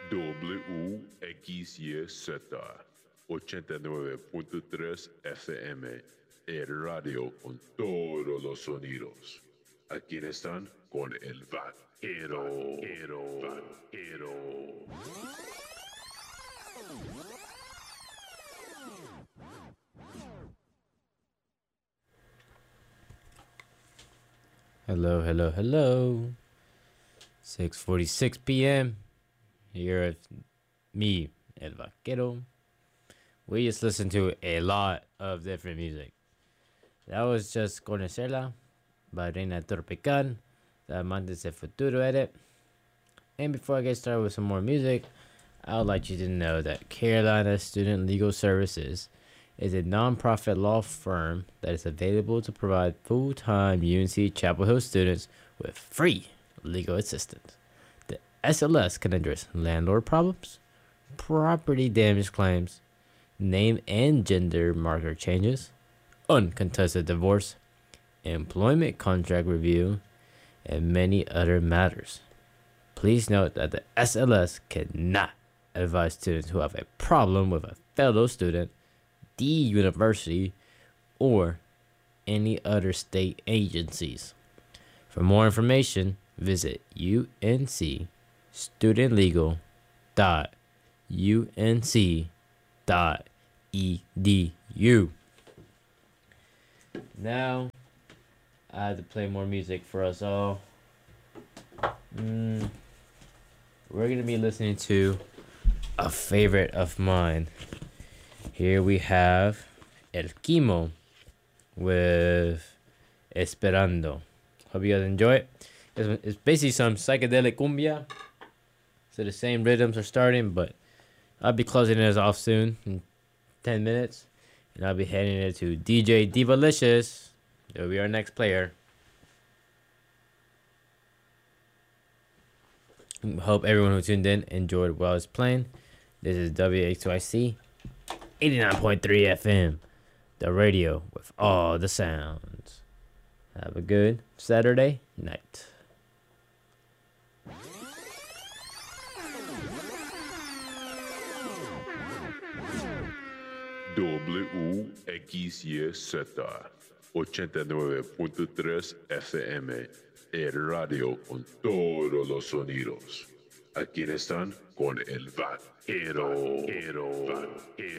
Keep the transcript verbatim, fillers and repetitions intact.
W X Y Z ochenta y nueve punto tres F M, el radio con todos los sonidos. Aquí están con el vaquero. Vaquero. Vaquero. Hello, hello, hello. six forty-six p.m. Here with me, El Vaquero. We just listened to a lot of different music. That was just Conocerla by Reina Tropical, the Amantes del Futuro edit. And before I get started with some more music, I would like you to know that Carolina Student Legal Services is a non-profit law firm that is available to provide full-time U N C Chapel Hill students with free legal assistance. The S L S can address landlord problems, property damage claims, name and gender marker changes, uncontested divorce, employment contract review, and many other matters. Please note that the S L S cannot advise students who have a problem with a fellow student, the university, or any other state agencies. For more information, visit U N C student legal dot U N C dot E D U. Now, I have to play more music for us all. Mm, we're going to be listening to a favorite of mine. Here we have El Quimo with Esperando. Hope you guys enjoy it. It's, it's basically some psychedelic cumbia. So the same rhythms are starting, but I'll be closing it off soon in ten minutes. And I'll be heading it to D J Divalicious. It'll be our next player. Hope everyone who tuned in enjoyed while it's playing. This is W X Y C eighty-nine point three F M, the radio with all the sounds. Have a good Saturday night. W X Y Z ochenta y nueve punto tres F M, el radio con todos los sonidos. Aquí están con el vaquero. Vaquero. Vaquero.